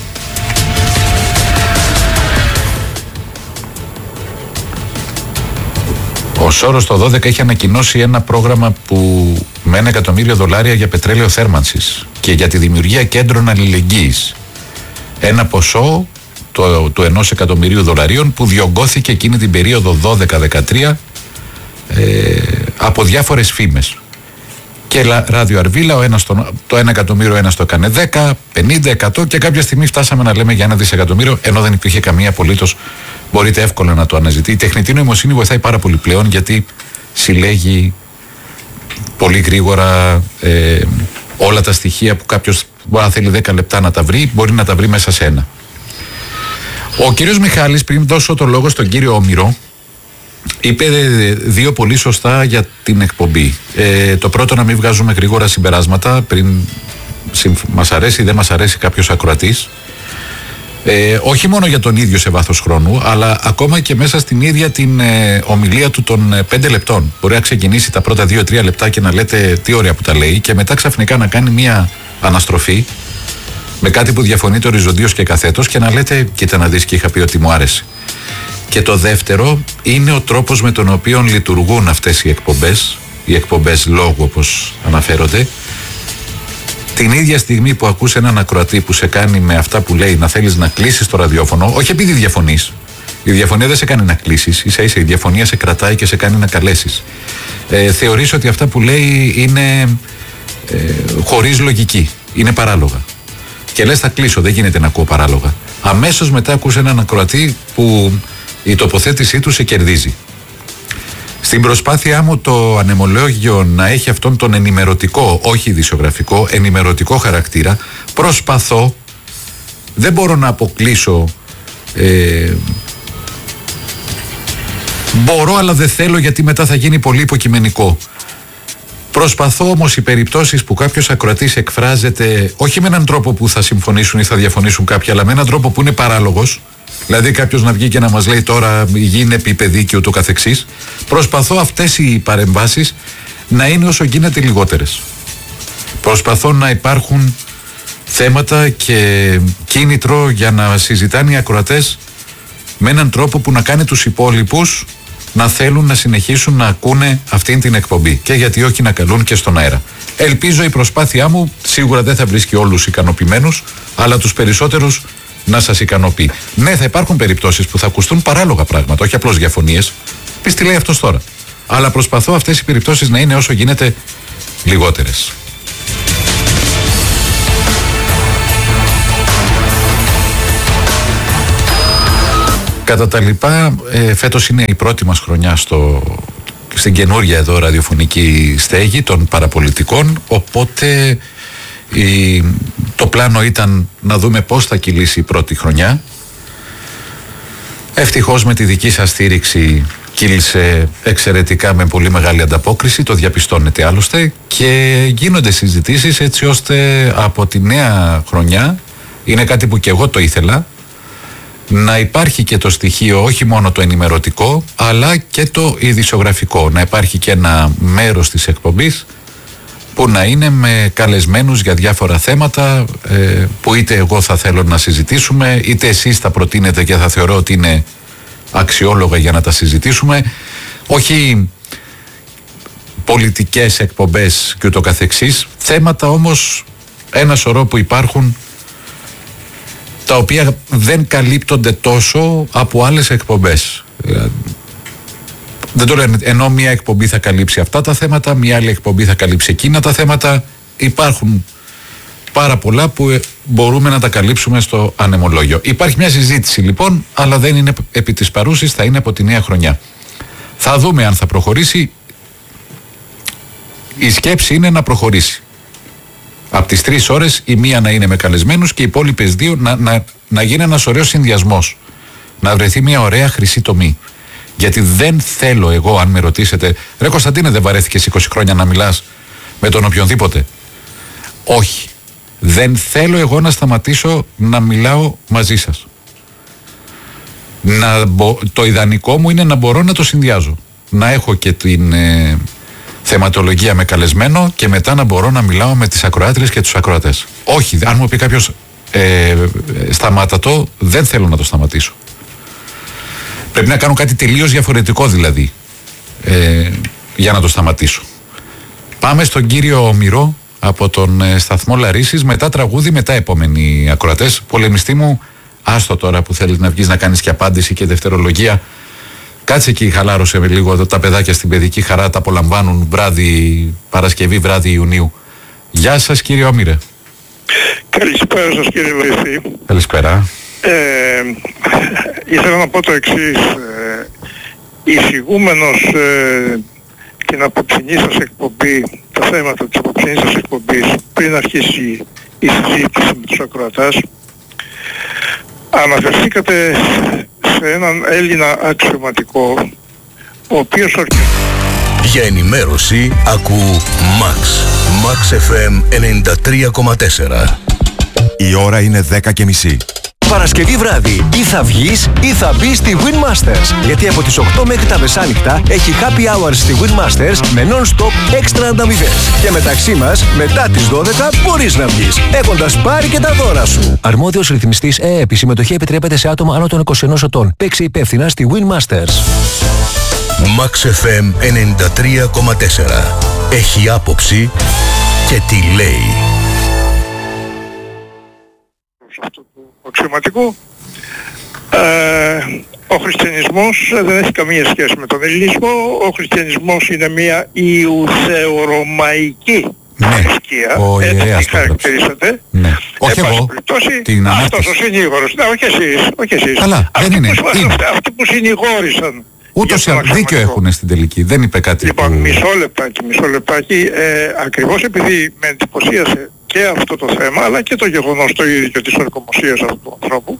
Ο Σόρος το 12 είχε ανακοινώσει ένα πρόγραμμα που με $1 εκατομμύριο για πετρέλαιο θέρμανσης και για τη δημιουργία κέντρων αλληλεγγύης. Ένα ποσό του $1 εκατομμυρίου που διωγγώθηκε εκείνη την περίοδο 12-13 από διάφορες φήμες. Και ράδιο Αρβίλα, το 1 εκατομμύριο ένας το έκανε 10, 50, 100 και κάποια στιγμή φτάσαμε να λέμε για 1 δισεκατομμύριο, ενώ δεν υπήρχε καμία απολύτως. Μπορείτε εύκολα να το αναζητείτε. Η τεχνητή νοημοσύνη βοηθάει πάρα πολύ πλέον γιατί συλλέγει πολύ γρήγορα Όλα τα στοιχεία που κάποιος μπορεί να θέλει 10 λεπτά να τα βρει, μπορεί να τα βρει μέσα σε ένα. Ο κύριος Μιχάλης, πριν δώσω το λόγο στον κύριο Όμηρο, είπε δύο πολύ σωστά για την εκπομπή. Το πρώτο, να μην βγάζουμε γρήγορα συμπεράσματα πριν μας αρέσει ή δεν μας αρέσει κάποιος ακροατής. Όχι μόνο για τον ίδιο σε βάθος χρόνου, αλλά ακόμα και μέσα στην ίδια την ομιλία του των 5 λεπτών. Μπορεί να ξεκινήσει τα πρώτα 2-3 λεπτά και να λέτε τι ωραία που τα λέει, και μετά ξαφνικά να κάνει μια αναστροφή με κάτι που διαφωνείτε οριζοντίως και καθέτος και να λέτε κοίτα να δεις, και είχα πει ότι μου άρεσε. Και το δεύτερο είναι ο τρόπος με τον οποίο λειτουργούν αυτές οι εκπομπές λόγου όπως αναφέρονται. Την ίδια στιγμή που ακούς έναν ακροατή που σε κάνει με αυτά που λέει να θέλεις να κλείσεις το ραδιόφωνο, όχι επειδή διαφωνείς. Η διαφωνία δεν σε κάνει να κλείσεις, ίσα-ίσα η διαφωνία σε κρατάει και σε κάνει να καλέσεις. Θεωρείς ότι αυτά που λέει είναι χωρίς λογική, είναι παράλογα. Και λες θα κλείσω, δεν γίνεται να ακούω παράλογα. Αμέσως μετά ακούς έναν ακροατή που η τοποθέτησή του σε κερδίζει. Στην προσπάθειά μου το ανεμολόγιο να έχει αυτόν τον ενημερωτικό, όχι ειδησιογραφικό, ενημερωτικό χαρακτήρα, προσπαθώ, δεν μπορώ να αποκλείσω, μπορώ αλλά δεν θέλω γιατί μετά θα γίνει πολύ υποκειμενικό. Προσπαθώ όμως οι περιπτώσεις που κάποιος ακροατής εκφράζεται όχι με έναν τρόπο που θα συμφωνήσουν ή θα διαφωνήσουν κάποιοι, αλλά με έναν τρόπο που είναι παράλογος, δηλαδή κάποιος να βγει και να μας λέει τώρα η γη είναι επίπεδη και ούτω καθεξής, προσπαθώ αυτές οι παρεμβάσεις να είναι όσο γίνεται λιγότερες. Προσπαθώ να υπάρχουν θέματα και κίνητρο για να συζητάνε οι ακροατές με έναν τρόπο που να κάνει τους υπόλοιπους να θέλουν να συνεχίσουν να ακούνε αυτήν την εκπομπή, και γιατί όχι να καλούν και στον αέρα. Ελπίζω η προσπάθειά μου σίγουρα δεν θα βρίσκει όλους ικανοποιημένους, αλλά τους περισσότερους να σας ικανοποιεί. Ναι, θα υπάρχουν περιπτώσεις που θα ακουστούν παράλογα πράγματα, όχι απλώς διαφωνίες. Πεις τι λέει αυτός τώρα. Αλλά προσπαθώ αυτές οι περιπτώσεις να είναι όσο γίνεται λιγότερες. Κατά τα λοιπά, φέτος είναι η πρώτη μας χρονιά στην καινούργια εδώ ραδιοφωνική στέγη των παραπολιτικών, οπότε το πλάνο ήταν να δούμε πώς θα κυλήσει η πρώτη χρονιά. Ευτυχώς με τη δική σας στήριξη κύλησε εξαιρετικά, με πολύ μεγάλη ανταπόκριση, το διαπιστώνετε άλλωστε, και γίνονται συζητήσεις έτσι ώστε από τη νέα χρονιά, είναι κάτι που και εγώ το ήθελα, να υπάρχει και το στοιχείο όχι μόνο το ενημερωτικό αλλά και το ειδησιογραφικό, να υπάρχει και ένα μέρος της εκπομπής που να είναι με καλεσμένους για διάφορα θέματα που είτε εγώ θα θέλω να συζητήσουμε, είτε εσείς θα προτείνετε και θα θεωρώ ότι είναι αξιόλογα για να τα συζητήσουμε, όχι πολιτικές εκπομπές και ούτω καθεξής, θέματα όμως ένα σωρό που υπάρχουν τα οποία δεν καλύπτονται τόσο από άλλες εκπομπές. Δεν το λένε, ενώ μία εκπομπή θα καλύψει αυτά τα θέματα, μία άλλη εκπομπή θα καλύψει εκείνα τα θέματα. Υπάρχουν πάρα πολλά που μπορούμε να τα καλύψουμε στο ανεμολόγιο. Υπάρχει μια συζήτηση λοιπόν, αλλά δεν είναι επί της παρούσης, θα είναι από τη νέα χρονιά. Θα δούμε αν θα προχωρήσει. Η σκέψη είναι να προχωρήσει. Από τις 3 ώρες η μία να είναι με καλεσμένους και οι υπόλοιπες 2 να γίνει ένας ωραίος συνδυασμός. Να βρεθεί μια ωραία χρυσή τομή. Γιατί δεν θέλω εγώ, αν με ρωτήσετε, ρε Κωνσταντίνε, δεν βαρέθηκες 20 χρόνια να μιλάς με τον οποιονδήποτε? Όχι. Δεν θέλω εγώ να σταματήσω να μιλάω μαζί σας. Το ιδανικό μου είναι να μπορώ να το συνδυάζω. Να έχω και την θεματολογία με καλεσμένο και μετά να μπορώ να μιλάω με τις ακροάτριες και τους ακροατές. Όχι, αν μου πει κάποιος σταμάτα το, δεν θέλω να το σταματήσω. Πρέπει να κάνω κάτι τελείως διαφορετικό δηλαδή για να το σταματήσω. Πάμε στον κύριο Όμηρο από τον σταθμό Λαρίσης, μετά τραγούδι, μετά επόμενοι ακροατές. Πολεμιστή μου, άστο τώρα που θέλεις να βγεις να κάνεις και απάντηση και δευτερολογία. Κάτσε εκεί, χαλάρωσε με λίγο, εδώ τα παιδάκια στην παιδική χαρά τα απολαμβάνουν βράδυ, Παρασκευή, βράδυ Ιουνίου. Γεια σας κύριε Όμηρε. Καλησπέρα σας κύριε Βοηθή. Καλησπέρα. Ήθελα να πω το εξής. Εισηγούμενος την απόψινή σας εκπομπή τα θέματα της απόψινής σας εκπομπής πριν αρχίσει η συζήτηση με τους ακροατάς, αναφερθήκατε σε έναν Έλληνα αξιωματικό, ο οποίος για ενημέρωση ακού Max FM 93,4. Η ώρα είναι 10:30. Παρασκευή βράδυ ή θα βγεις ή θα μπεις στη Win Masters. Γιατί από τις 8 μέχρι τα μεσάνυχτα έχει happy hours στη Win Masters με non-stop έξτρα ανταμοιβές. Και μεταξύ μας, μετά τις 12 μπορείς να βγεις, έχοντας πάρει και τα δώρα σου. Αρμόδιος ρυθμιστής ΕΕΠ. Η συμμετοχή επιτρέπεται σε άτομα άνω των 21 ετών. Παίξε υπεύθυνα στη Win Masters. Max FM 93,4. Έχει άποψη και τι λέει. του αξιωματικού, ο χριστιανισμός δεν έχει καμία σχέση με τον ελληνισμό. Ο χριστιανισμός είναι μια ιουδεορωμαϊκή θρησκεία. Ο έτσι ιερέας τη χαρακτηρίσατε. Ναι. Όχι εγώ, την αυτός ο συνήγορος. Ναι, όχι εσείς. Καλά, δεν είναι. Αυτοί που συνηγόρησαν. Ούτως ή άλλως δίκιο έχουν στην τελική. Δεν είπε κάτι. Λοιπόν, μισό λεπτάκι. Ακριβώς επειδή με εντυπωσίασε και αυτό το θέμα, αλλά και το γεγονός το ίδιο της ορκομοσίας αυτού του ανθρώπου,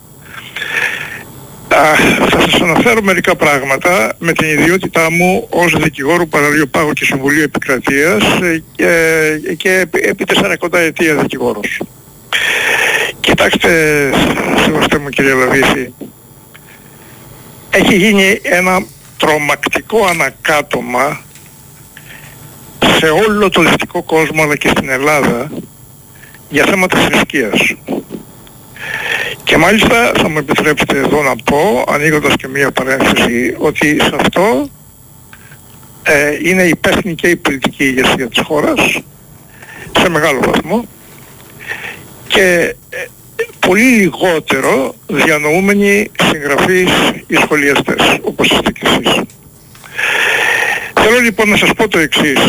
θα σας αναφέρω μερικά πράγματα με την ιδιότητά μου ως δικηγόρου Παραλίου Πάγου και Συμβουλίου Επικρατείας και επί 4 ετία δικηγόρος. Κοιτάξτε, σεβαστέ μου κύριε Λαβίση, έχει γίνει ένα τρομακτικό ανακάτωμα σε όλο το δυτικό κόσμο αλλά και στην Ελλάδα για θέματα θρησκείας. Και μάλιστα θα μου επιτρέψετε εδώ να πω, ανοίγοντας και μία παρένθεση, ότι σε αυτό είναι υπεύθυνη και η πολιτική ηγεσία της χώρας σε μεγάλο βαθμό και πολύ λιγότερο διανοούμενοι συγγραφείς ή σχολιαστές, όπως είστε κι εσείς. Θέλω λοιπόν να σας πω το εξής.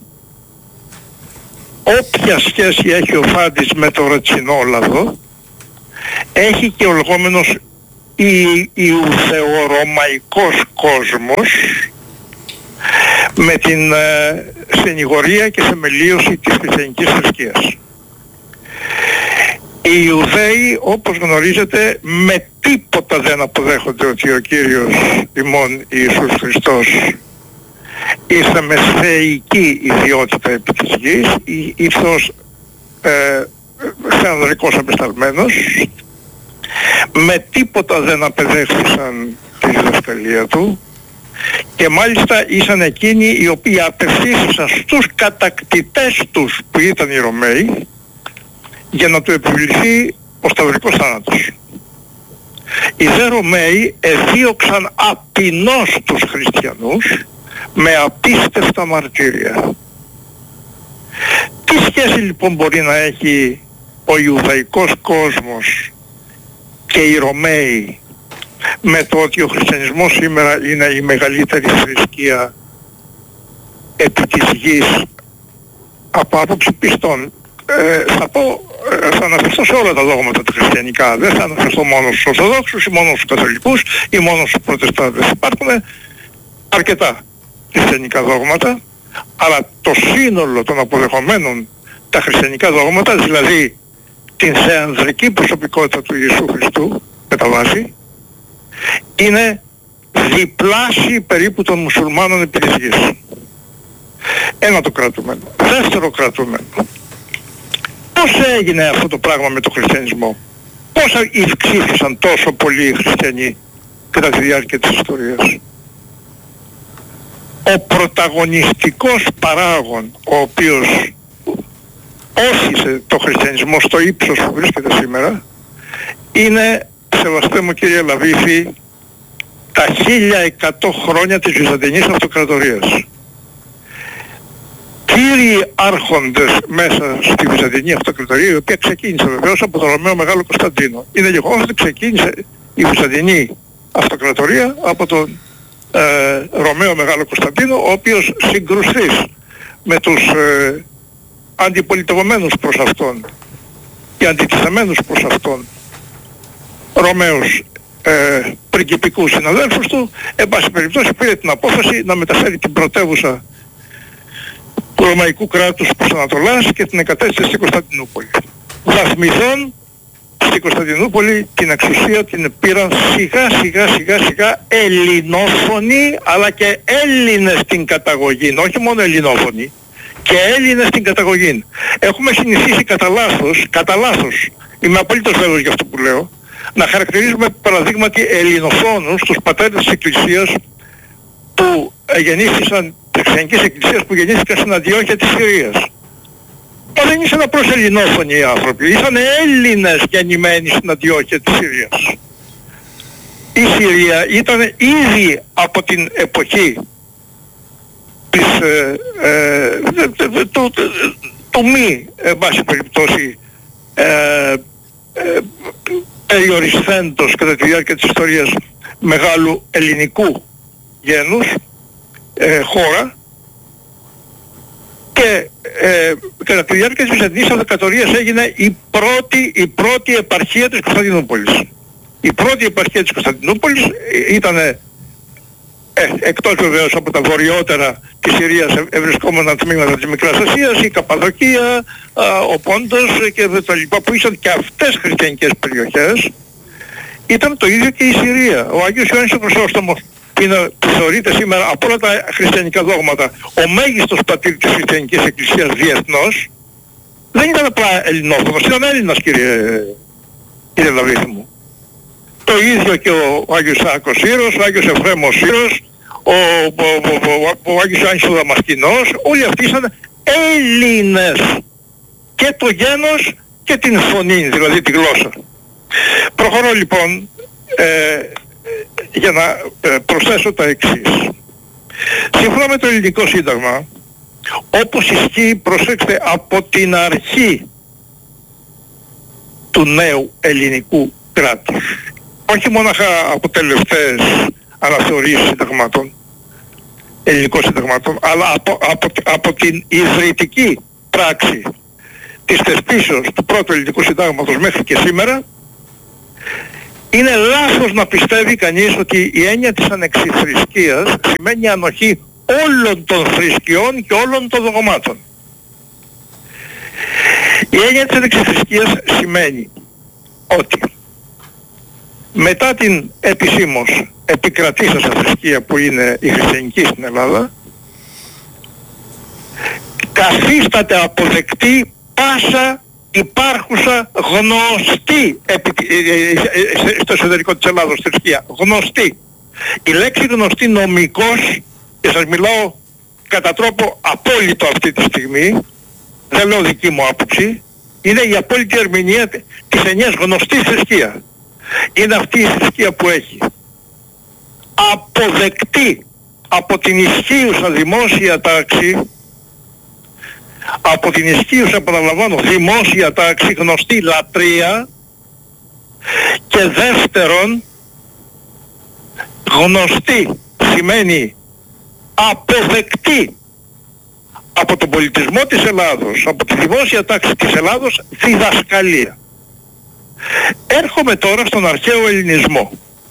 Όποια σχέση έχει ο Φάντης με το ρατσινόλαδο, έχει και ο λεγόμενος ιουδεορωμαϊκός κόσμος με την συνηγορία και θεμελίωση της χριστιανικής θρησκείας. Οι Ιουδαίοι, όπως γνωρίζετε, με τίποτα δεν αποδέχονται ότι ο Κύριος ημών Ιησούς Χριστός ήρθε με θεϊκή ιδιότητα επί της γης, ήρθε ως θεανδρικός απεσταλμένος, με τίποτα δεν απεδέχθησαν τη διδασκαλία του και μάλιστα ήσαν εκείνοι οι οποίοι απευθύνθησαν στους κατακτητές τους που ήταν οι Ρωμαίοι για να του επιβληθεί ο σταυρικός θάνατος. Οι δε Ρωμαίοι εδίωξαν απεινώς τους χριστιανούς με απίστευτα μαρτύρια. Τι σχέση λοιπόν μπορεί να έχει ο Ιουδαϊκός κόσμος και οι Ρωμαίοι με το ότι ο χριστιανισμός σήμερα είναι η μεγαλύτερη θρησκεία επί της γης από άποψη πιστών? Θα αναφερθώ σε όλα τα δόγματα τα χριστιανικά. Δεν θα αναφερθώ μόνο στους Ορθοδόξους ή μόνο στους Καθολικούς ή μόνο στους Προτεστάντες. Υπάρχουν αρκετά χριστιανικά δόγματα, αλλά το σύνολο των αποδεχομένων τα χριστιανικά δόγματα, δηλαδή την θεανδρική προσωπικότητα του Ιησού Χριστού κατά βάση, είναι διπλάσιοι περίπου των μουσουλμάνων επί της γης. Ένα το κρατούμενο. Δεύτερο κρατούμενο. Πώς έγινε αυτό το πράγμα με τον χριστιανισμό? Πώς ευξήθησαν τόσο πολλοί οι χριστιανοί κατά τη διάρκεια της ιστορίας? Ο πρωταγωνιστικός παράγων, ο οποίος όθησε το χριστιανισμό στο ύψος που βρίσκεται σήμερα, είναι, σεβαστέ μου κύριε Λαβίθη, τα 1100 χρόνια της Βυζαντινής Αυτοκρατορίας. Κύριοι άρχοντες μέσα στη Βυζαντινή Αυτοκρατορία, η οποία ξεκίνησε βεβαίως από τον Ρωμαίο Μεγάλο Κωνσταντίνο. Είναι γεγονός ότι ξεκίνησε η Βυζαντινή Αυτοκρατορία από τον Ρωμαίο Μεγάλο Κωνσταντίνο, ο οποίος συγκρουστής με τους αντιπολιτευομένους προς αυτόν και αντιτιθεμένους προς αυτόν Ρωμαίους πριγκιπικούς συναδέλφους του, εν πάση περιπτώσει πήρε την απόφαση να μεταφέρει την πρωτεύουσα του Ρωμαϊκού κράτους προς Ανατολάς και την εγκατέστησε στην Κωνσταντινούπολη. Βαθμιδών στην Κωνσταντινούπολη την εξουσία την πήραν σιγά ελληνόφωνοι, αλλά και Έλληνες στην καταγωγή, όχι μόνο ελληνόφωνοι, και Έλληνες στην καταγωγή. Έχουμε συνηθίσει κατά λάθος, είμαι απολύτως βέβαιος για αυτό που λέω, να χαρακτηρίζουμε παραδείγματι ελληνοφόνους τους πατέρες της Εκκλησίας που γεννήθησαν, της Χριστιανικής Εκκλησίας που γεννήθηκαν στην Αντιόχεια της Συρίας. Μα δεν ήσαν απλώς ελληνόφωνοι οι άνθρωποι, ήσαν Έλληνες γεννημένοι στην Αντιόχεια της Συρίας. Η Συρία ήταν ήδη από την εποχή της, του μη, εν πάση περιπτώσει, περιορισθέντος κατά τη διάρκεια της ιστορίας μεγάλου ελληνικού γένους χώρα, και κατά τη διάρκεια της Βυζαντινής Αυτοκρατορίας έγινε η πρώτη επαρχία της Κωνσταντινούπολης. Η πρώτη επαρχία της Κωνσταντινούπολης ήταν εκτός βεβαίως από τα βορειότερα της Συρίας ευρισκόμενα τμήματα της Μικράς Ασίας, η Καπαδοκία, ο Πόντος και τα λοιπά, που ήσαν και αυτές χριστιανικές περιοχές. Ήταν το ίδιο και η Συρία. Ο Άγιος Ιωάννης ο Χρυσόστομος, που θεωρείται σήμερα από όλα τα χριστιανικά δόγματα ο μέγιστος πατήρ της χριστιανικής εκκλησίας διεθνώς, δεν ήταν απλά ελληνόφωνος, ήταν Έλληνας, κύριε Λαβίθη μου. Το ίδιο και ο Άγιος Σάκος Σύρος, ο Άγιος Εφραίμος Σύρος, ο Άγιος Ιωάννης ο Δαμασκηνός, όλοι αυτοί ήσαν Έλληνες. Και το γένος και την φωνή, δηλαδή τη γλώσσα. Προχωρώ λοιπόν για να προσθέσω τα εξής. Σύμφωνα με το Ελληνικό Σύνταγμα, όπως ισχύει, προσέξτε, από την αρχή του νέου ελληνικού κράτους, όχι μόναχα από τελευταίες αναθεωρήσεις συνταγμάτων, ελληνικών συνταγμάτων, αλλά από την ιδρυτική πράξη της θεσπίσεως του πρώτου ελληνικού συντάγματος μέχρι και σήμερα, είναι λάθος να πιστεύει κανείς ότι η έννοια της ανεξιθρησκείας σημαίνει ανοχή όλων των θρησκειών και όλων των δογμάτων. Η έννοια της ανεξιθρησκείας σημαίνει ότι μετά την επισήμως επικρατήσασα θρησκεία που είναι η χριστιανική στην Ελλάδα, καθίσταται αποδεκτή πάσα υπάρχουσα γνωστή στο εσωτερικό της Ελλάδος θρησκεία. Γνωστή. Η λέξη γνωστή νομικός, και σας μιλάω κατά τρόπο απόλυτο αυτή τη στιγμή, δεν λέω δική μου άποψη, είναι η απόλυτη ερμηνεία της ενιαίας γνωστή θρησκεία. Είναι αυτή η θρησκεία που έχει αποδεκτή από την ισχύουσα δημόσια τάξη, από την ισχύουσα, επαναλαμβάνω, δημόσια τάξη, γνωστή λατρεία, και δεύτερον, γνωστή σημαίνει αποδεκτή από τον πολιτισμό της Ελλάδος, από τη δημόσια τάξη της Ελλάδος, διδασκαλία. Έρχομαι τώρα στον αρχαίο ελληνισμό.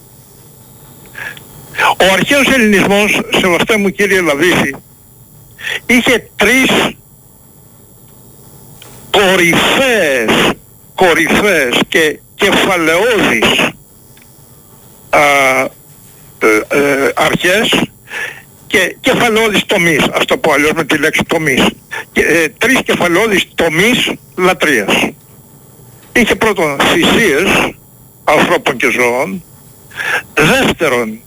Ο αρχαίος ελληνισμός, σεβαστέ μου κύριε Λαβίθη, είχε τρεις κορυφαίες και κεφαλαιώδεις αρχές και κεφαλαιώδεις τομείς, ας το πω αλλιώς με τη λέξη τομείς. Τρεις κεφαλαιώδεις τομείς λατρείας. Είχε πρώτον θυσίες ανθρώπων και ζώων. Δεύτερον,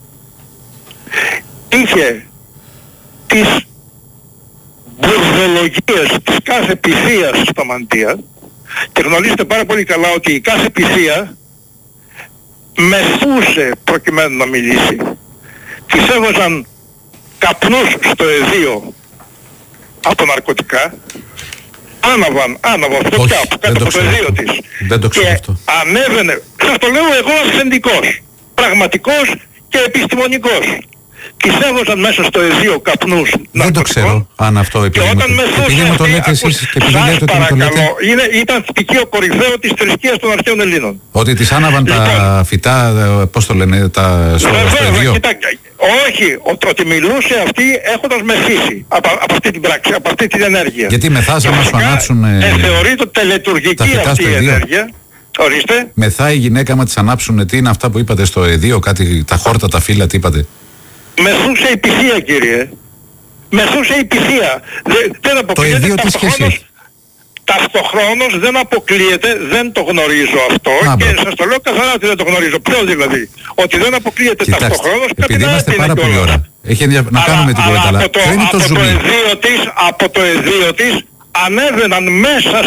είχε τις μπουρδολογίες της κάθε πυθίας στα μαντεία, και γνωρίζετε πάρα πολύ καλά ότι η κάθε πυθία μεθούσε προκειμένου να μιλήσει. Της έβαζαν καπνούς στο εδίο από ναρκωτικά, άναβαν φτωχιά κάτω από το εδίο της. Δεν το ξέρω και αυτό. Ανέβαινε, σας το λέω εγώ αυθεντικός, πραγματικός και επιστημονικός. Της έβαζαν μέσα στο εδίο καπνούς ναρκωτικών. Δεν το ξέρω αν αυτό επειδή μου το λέτε εσείς και επειδή λέτε ότι μου το λέτε. Ήταν στοιχείο κορυφαίο της θρησκείας των αρχαίων Ελλήνων. Ότι τις άναβαν τα φυτά, πώς το λένε, στο εδίο. Όχι, ότι μιλούσε αυτή έχοντας μεθύσει από αυτή την πράξη, από αυτή την ενέργεια. Γιατί μεθάς άμα σου ανάψουν... θεωρείται τελετουργική αυτή η ενέργεια. Ορίστε. Μεθάει η γυναίκα άμα της ανάψουν, τι είναι αυτά που είπατε στο εδίο, κάτι, τα χόρτα, τα φύλλα, τι είπατε? Μεθούσε η πυθία, κύριε. Μεθούσε η πυθία. Το εδίο τι σχέση έχει? Ταυτοχρόνως δεν αποκλείεται, δεν το γνωρίζω αυτό και σας το λέω καθαρά ότι δεν το γνωρίζω. Ποιο δηλαδή? Ότι δεν αποκλείεται ταυτοχρόνως κάτι επειδή να είμαστε έπινε πάρα πολύ ώρα. Έχει να κάνουμε την κουβέντα, αλλά ποιο είναι το ζουμί? Από το εδίο της ανέβαιναν μέσα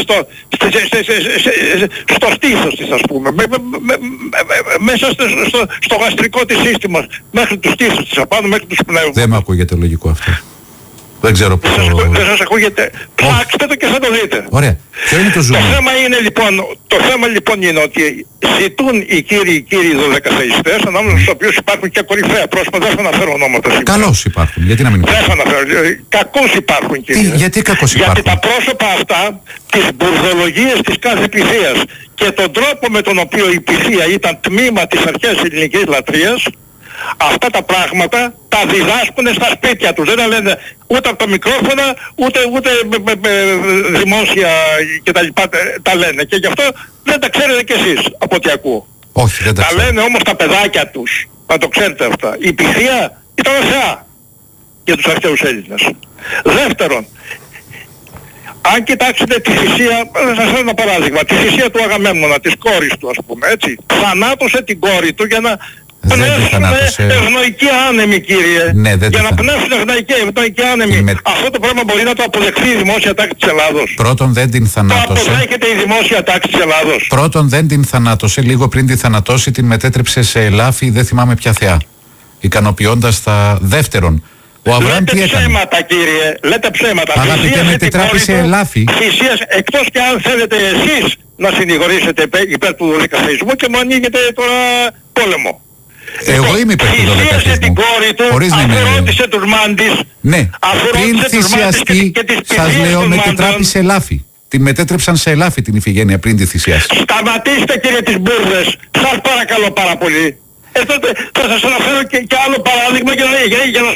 στο στήθος της, ας πούμε, μέσα στο γαστρικό της σύστημα, μέχρι τους στήθους της, απάνω μέχρι τους πνεύμους. Δεν με ακούγεται λογικό αυτό. Δεν ξέρω πώς δεν σας ακούγεται. Ψάξτε το και θα το δείτε. Ωραία. Ποιο είναι το ζουμί? Το θέμα λοιπόν είναι ότι ζητούν οι κύριοι δωδεκαθεϊστές, ανάμεσα στους οποίους υπάρχουν και κορυφαία πρόσωπα, δεν θα αναφέρω ονόματα σήμερα. Καλώς υπάρχουν, γιατί να μην υπάρχουν? Δεν θα αναφέρω, κακώς υπάρχουν, κύριε. Γιατί κακώς υπάρχουν? Γιατί τα πρόσωπα αυτά, τις μπουρδολογίες της κάθε πυθίας και τον τρόπο με τον οποίο η πυθία ήταν τμήμα της αρχαίας ελληνικής λατρείας, αυτά τα πράγματα τα διδάσκουν στα σπίτια τους. Δεν τα λένε ούτε από τα μικρόφωνα, ούτε δημόσια και τα λοιπά τα λένε. Και γι' αυτό δεν τα ξέρετε κι εσείς, από ό,τι ακούω. Όχι, δεν τα ξέρω. Τα λένε όμως τα παιδάκια τους. Να το ξέρετε αυτά. Η πυθία ήταν θεά για τους αρχαίους Έλληνες. Δεύτερον, αν κοιτάξετε τη θυσία, θα σας φέρω ένα παράδειγμα, τη θυσία του Αγαμέμνονα, της κόρης του, ας πούμε, έτσι. Θανάτωσε την κόρη του για να πνεύσουν ευνοϊκοί άνεμοι, κύριε. Ναι, για να πνεύσουν ευνοϊκοί άνεμοι. Αυτό το πράγμα μπορεί να το αποδεχθεί η δημόσια τάξη της Ελλάδος? Πρώτον δεν την θανάτωσε. Το αποδέχεται η δημόσια τάξη της Ελλάδος? Πρώτον δεν την θανάτωσε, λίγο πριν τη θανατώσει την μετέτρεψε σε ελάφι, δεν θυμάμαι ποια θεά. Ικανοποιώντας τα. Δεύτερον, ο Αβραάμ τι έκανε? Λέτε ψέματα, κύριε, λέτε ψέματα. Αγαπητέ, μετετράπη σε ελάφι. Θυσίας, εκτός και αν θέλετε εσείς να συνηγορήσετε υπέρ του δωδεκαθεϊσμού και μου ανοίγετε τώρα πόλεμο. Εγώ είμαι υπέρ του δωδεκαθεϊσμού. Χωρίς να είμαι... Αφαιρώτησε τους μάντις. Ναι, πριν θυσιαστεί, σας λέω, μετετράπη σε ελάφι. Την μετέτρεψαν σε ελάφι την Ιφηγένεια πριν τη θυσιάσει. Σταματήστε, κύριε, τις μπουρδες. Σας παρακαλώ πάρα πολύ. Τότε θα σας αναφέρω και άλλο παράδειγμα για να